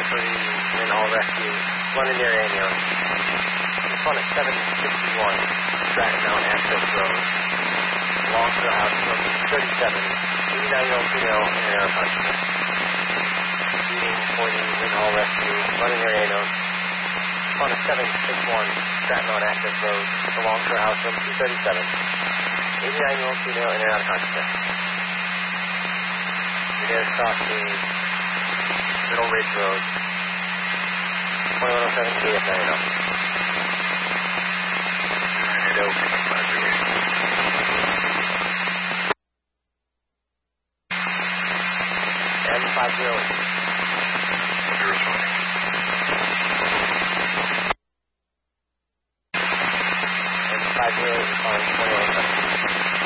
for the Lynn Hall Rescue. Running near Amiens. It's on at 761 Stratton Mountain Access Road. Along to the house from 37. 89-year-old female in an air consciousness. Speeding for the Lynn Hall Rescue. Running near Amiens. It's on at 761 Stratton Mountain Access Road. Along to the house from 237. 89-year-old female in and out of consciousness. You're going to cross the Middle Ridge Road. 2107 KF 90. M50.